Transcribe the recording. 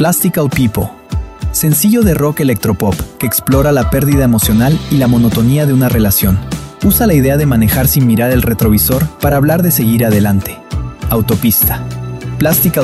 Plastic Out People, sencillo de rock electropop que explora la pérdida emocional y la monotonía de una relación. Usa la idea de manejar sin mirar el retrovisor para hablar de seguir adelante. Autopista. Plastic Out